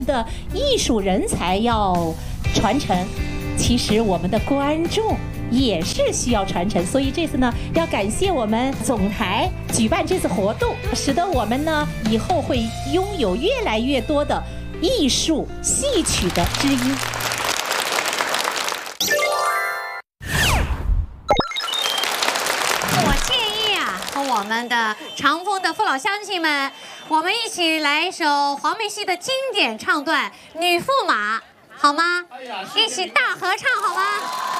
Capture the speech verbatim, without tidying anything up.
的艺术人才要传承，其实我们的观众也是需要传承，所以这次呢，要感谢我们总台举办这次活动，使得我们呢以后会拥有越来越多的艺术戏曲的知音。 我建议啊，和我们的长丰的父老乡亲们，我们一起来一首黄梅戏的经典唱段《女驸马》，好吗？一起大合唱好吗？